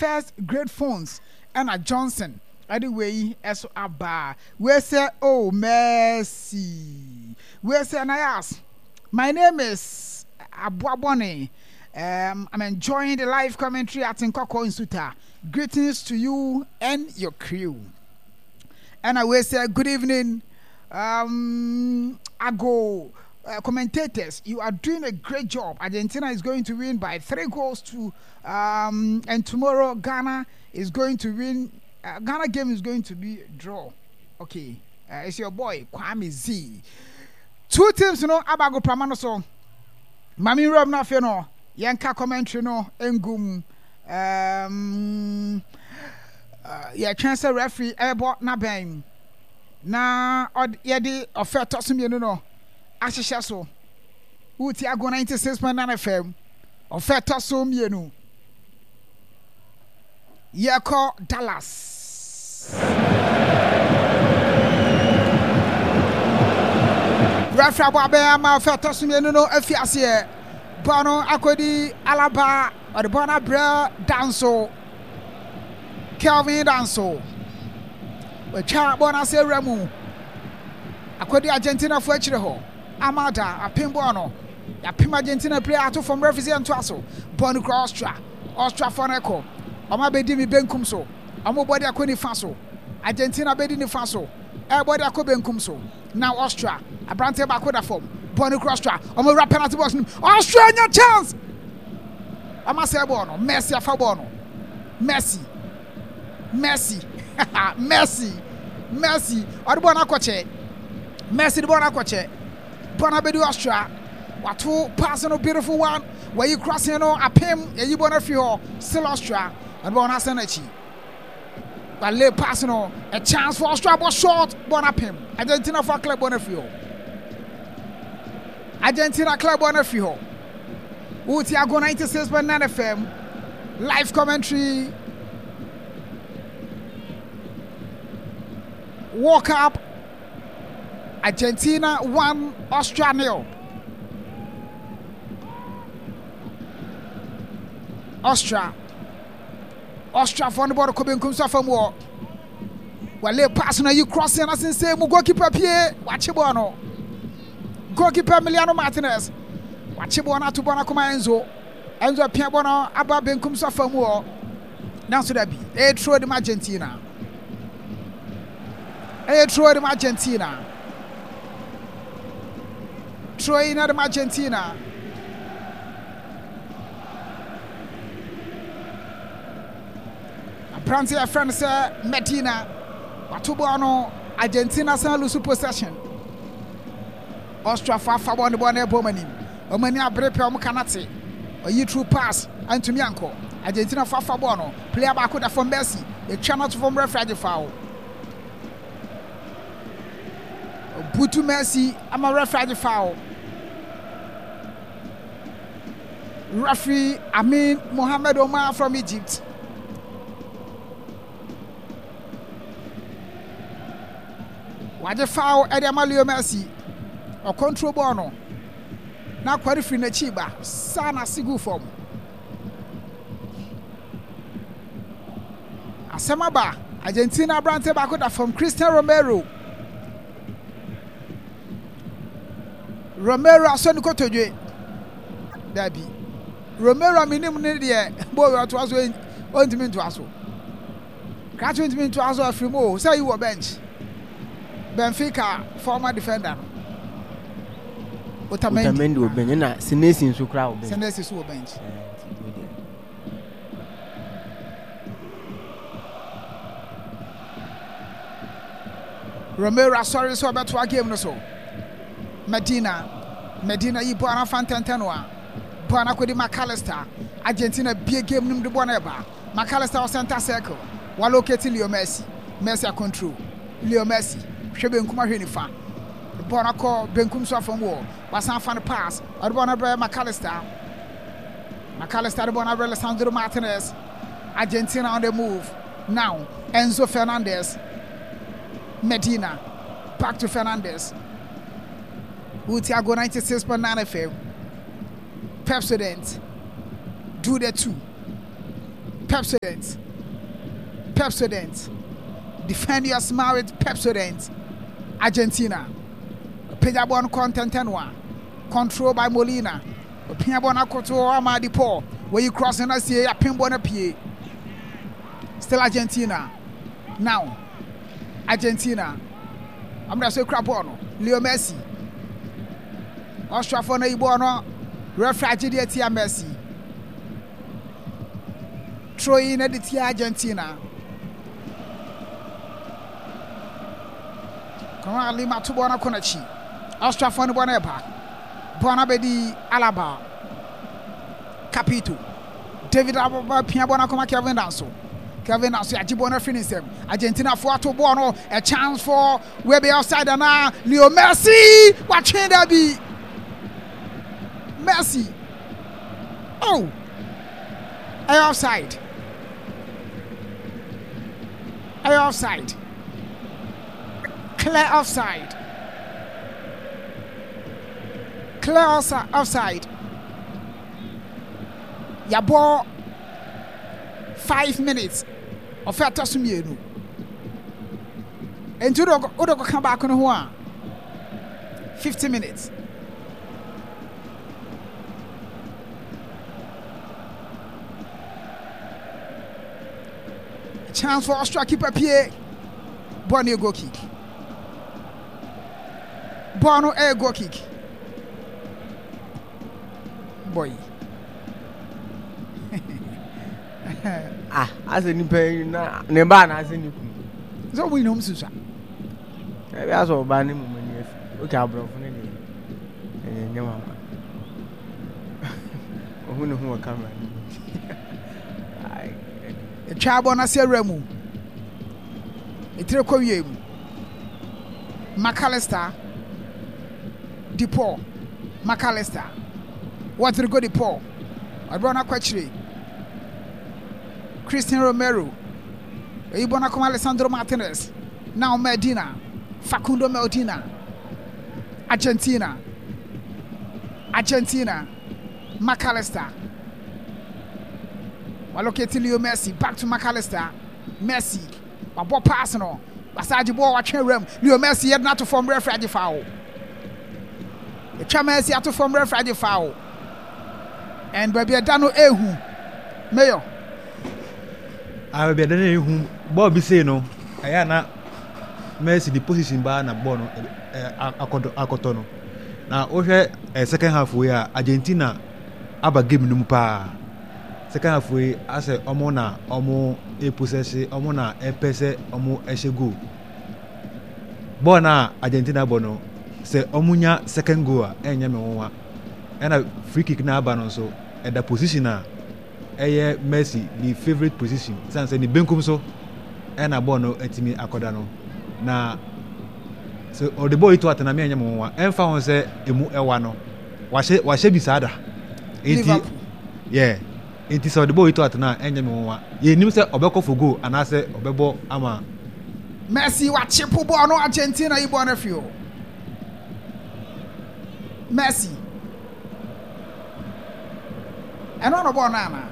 first grade phones and Johnson anyway as aba we say oh mercy we say and I ask my name is Abuabone. I'm enjoying the live commentary at Nkoko Insuta. Greetings to you and your crew. And I will say good evening. Commentators, you are doing a great job. Argentina is going to win by 3 goals to and tomorrow Ghana is going to win. Ghana game is going to be draw. Okay, it's your boy Kwame Z. 2 teams, Abago Pramano so. Mami Rob na fe no. Yanka commentary no engum. Yeah, chance referee ebo na ben. Na yedi offer tosum ye no. Ahihye so. Uti ago 96.9 FM. Offer tosum ye no. Yeko Dallas. Referee Ababe ma offer tosum ye no afiase. Bono akodi Alaba or the Bona Bra Danso Kelvin Danso we cha Bona se Remu akodi Argentina for Chireho Amada apimbono ya pim Argentina player ato from referee and aso Bono cross Austria for Echo Oma bedi mi benkum so Omo body akoni faso Argentina bedi ni faso everybody akọ benkum so now Austria abrante ba akọ da form Bonnie Crostra, I'm a penalty box. Australia chance. I'm a say bono. Messi a fabono. Messi. Or the bona coche. Messi the bona coche. Bona bedu Austria. What 2 passing a beautiful one. Where you crossing a pim, and you bona fio still Austria and bona senachi. But late passing a chance for Austria was short. Bona pim. Argentina for club bona fio. Argentina club on a few. Utiago 96.9 FM. Live commentary. Walk up. Argentina 1, Austria 0. Austria for the border coming comes off from war. Well, they passing you crossing us and say, Mugoki Pierre, watch it bono. Goalkeeper Emiliano Martinez. Wachibona to Bona Kuma Enzo Piabona Abba Benkum Safamu. Now so that be a true de Argentina. Troy de Argentina. Troy in Argentina. Apparently a friend said Medina. Watubono Argentina San Lusu possession. Austria fa bon e bomani omani abrepe om kanate oyi true pass antumi anko Argentina fa bon player back da from Messi e twa not from referee foul Butu Messi ama referee foul referee Amin Mohamed Omar from Egypt waje foul Edema Leo Messi or control bono. Now qualify na chiba. Sana sigu form. Asemaba Argentina brante bakoda from Cristian Romero. Romero asoni kotodwe. Dabi. Romero minim ne de boy to aso ontimi to aso. Ka 20 minutes to aso afimo say you were bench. Benfica former defender. Otamendi will bench na Senesi nso kra will bench. Senesi so bench. Romero sorry so about to game no so. Medina yi bona fantantanwa. Bona ko di McAllister. Argentina big game num de bona eba. McAllister was center circle. Wa locate Leo Messi. Messi a control. Leo Messi. Hwebe nkuma hwe ni fa. Bona ko benkum so afam wo. Wasan fan pass. Bona bra McAllister. McAllister the bona bra Sandro Martinez. Argentina on the move. Now Enzo Fernandez. Medina. Back to Fernandez. Utiago 96.9 FM. Pepsodent. Do the two. Pepsodent. Defend your smile with Pepsodent. Argentina. Pejabon Contentenwa. Control by Molina. Piabona Koto Amadi Paul. Where you crossing us here, a Pimbona Pie. Still Argentina. Now, Argentina. I'm going to say Crapono. Leo Messi. Austria for Naibono. Refrigerated Tia Messi. Troy in the Argentina. Come on, Lima to Bona Konachi. Austria for Boneba. Bonabedi Alaba. Capito. David Abba Piabona Koma Kevin Danso. Kevin Danso, Ajibona finish him. Argentina for to Bono. A chance for Webby outside and now. Leo Messi. Watching that be. Messi. Oh. Offside. Offside. Clear offside. Clear offside. Yabo 5 minutes of Fatasumienu. And to Udo come back on one. 50 minutes. Chance for Austria keeper Pierre. Bono go kick. Bono go kick. Boy. As any pain, Neban as any. So we know Susan. Maybe I saw Banning when you can't broke from any. And your mamma. Who know who are coming? A Chabona Seremu. A Trecoyem. McAllister. Depot. McAllister. What's the good Depot? Abrona Quachri. Christian Romero. Ibona come Alessandro Martinez. Now Medina. Facundo Medina. Argentina. McAllister. Locating Leo Messi. Back to McAllister. Messi. A ball personal. Basaji ball watching room. Leo Messi had not to form referee foul. The Messi had to form referee foul. And baby Dano Ehu. Mayo. I will be a whom Bobby say no. I am not Messi the position by na Bono Akotono. Now, over a second half we are Argentina Abba game numpa. Second half we as a Omona, Omo e possessi, Omona e pese, Omo eshegu. Bona Argentina Bono say Omunya second goal and Yamawa. And a free kick na ban also at the position Messi the favorite position since the benkum so and a Bono etimi akodano na so or the boy to atana me anyam wa emfa won say emu ewano wa she bisada enti yeah enti so the boy to atana anyam wa ye nim say obekọ for goal and say obebo ama Messi wa chipu ball no Argentina ibo na fio Messi and on ball na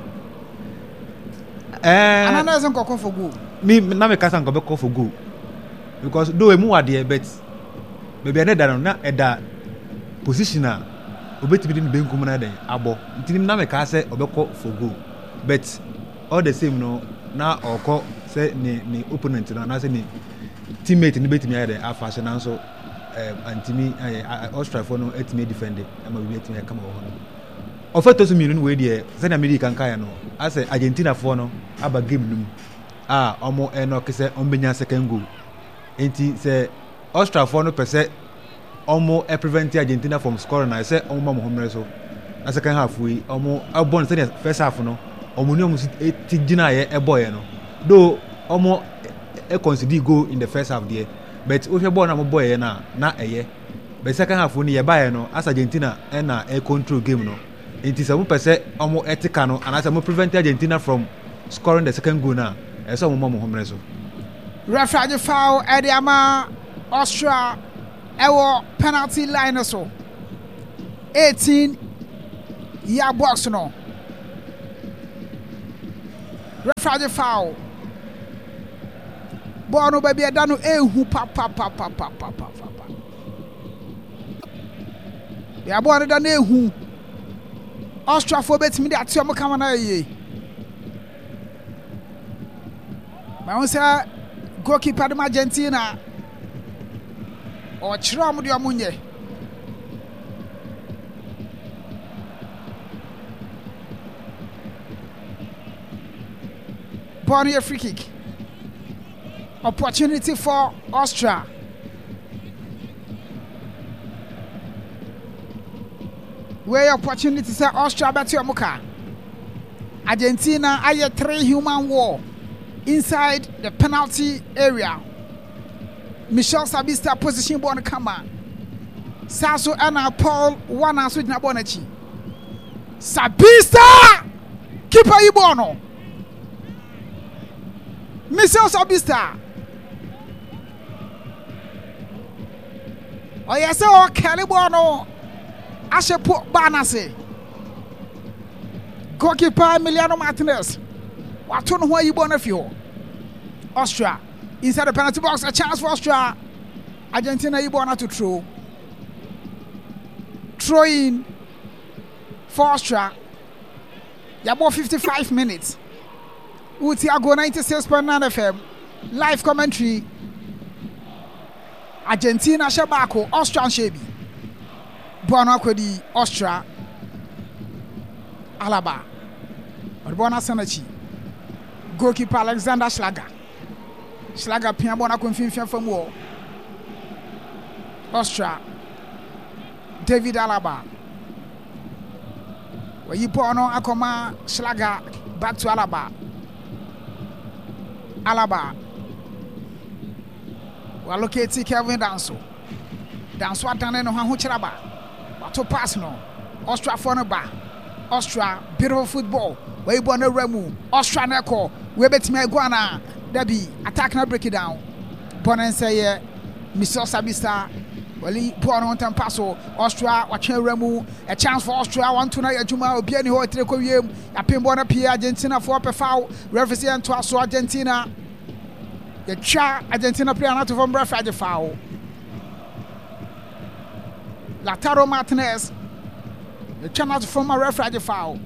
and doesn't go for goal. Me na me kasa go for goal because though emu ade bet maybe another na eda position a obetimi din benkum na den abo ntinim na me kasa obekọ for goal but all the same no na okọ say ni opponent na say ni teammate ni betimi ya den afa na so antimi Austria for no etimi defend e ma bi etimi kama ho no ofeto so minu we dey say na America kan ya no as Argentina for no aba game num omo eno kese ombenya second goal enti say Austria for no percent omo prevent Argentina from scoring I say omo mo homre so na second half we omo abon say first half no omo ni omo ti gina ye eboy no though omo concede goal in the first half there but o hwe ball na mo boy na eye but second half ni ye buy no as Argentina na control game no enti say mo percent omo etika no and as mo prevent Argentina from scoring the second goal na so mo homre so referee foul Ediama Austria ewo penalty line so 18 yard box no Referee foul. Ball no baby da no ehu pa. Ya ball no da no ehu. Austria for betimi de ate omo kama na ye. Ma won say goalkeeper de Argentina. O chira omo de omo nye. Ball here free kick. Opportunity for Austria. Where opportunity say Austria better muka. Argentina aye 3 human war inside the penalty area. Michel Sabista position ball kama. Saso ana Paul one aso na bonachi. Sabista keeper ibono. Michel Sabista. Oh yes, oh Calibono. Ashe put Banase. Goalkeeper Emiliano Martinez. What on who you born of you? Austria. Inside the penalty box, a chance for Austria. Argentina you born to throw. Throw in for Austria. You about 55 minutes. Utiago 96.9 FM. Live commentary. Argentina Shabako, Austrian Shebi. Bono Kwedi, Austria. Alaba. Bona Sanachi. Goalkeeper Alexander Schlager. Schlager Piabona Confirm from war. Austria. David Alaba. Where you Bono Akoma Schlager back to Alaba. Alaba. We are locating Kelvin Danso. Danso atane no ho chiraba. Wato pass no. Austria for no ba. Austria beautiful football. We born a remu. Austria neko. We betime iguana. Debi attack na break it down. Bonen say Michel Sabista. Wali born on time pass. Austria watch remu. A chance for Austria 1-2 na Juma obi ani ho etre ko wiem. Ya pembo na pie Argentina for pe foul. Referee and to Argentina. The cha Argentina player not from referee foul. Lautaro Martinez. The cha not from a referee foul.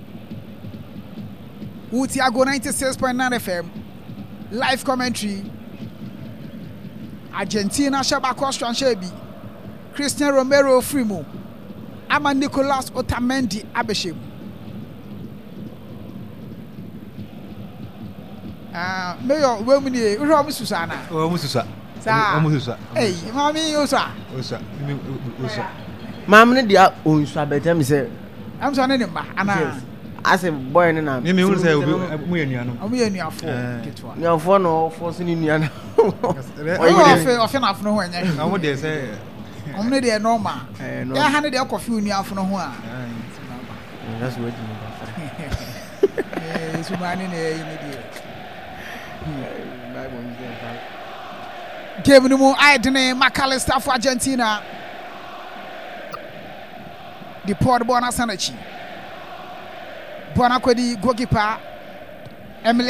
Utiago 96.9 FM. Live commentary. Argentina Shabako Austrian Shebi. Christian Romero Frimo. Ama Nicolas Otamendi Abeshim. Mayor, where we need Susana. Oh, Musa. Hey, Mammy, Usa. Mamma dia unsa better me say. I'm sorry, Anna. As a boy and I'm. You will say we are near. We are near 4. No for no forcing in Yana. Often when I would say only they are normal. I handed their coffee in your phone. That's what it's running Game no more Idene McAllister for Argentina. The Port Bona Sanachi. Bona Kwedi goalkeeper Emily